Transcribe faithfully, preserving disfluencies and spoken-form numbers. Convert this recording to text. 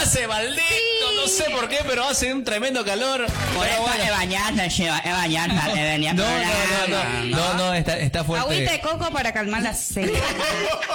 hace, maldito, sí. No sé por qué, pero hace un tremendo calor. Por eso bueno. Es bañarse, lleva, es bañarse, es venir no, no, no, no, no, no, no, está, está fuerte. Agüita de coco para calmar la sed.